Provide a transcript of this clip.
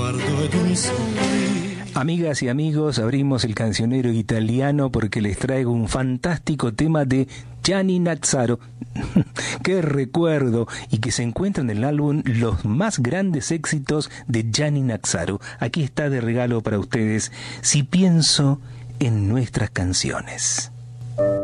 Amigas y amigos, abrimos el cancionero italiano porque les traigo un fantástico tema de Gianni Nazzaro. ¡Qué recuerdo! Y que se encuentra en el álbum Los más grandes éxitos de Gianni Nazzaro. Aquí está de regalo para ustedes, Si pienso en nuestras canciones.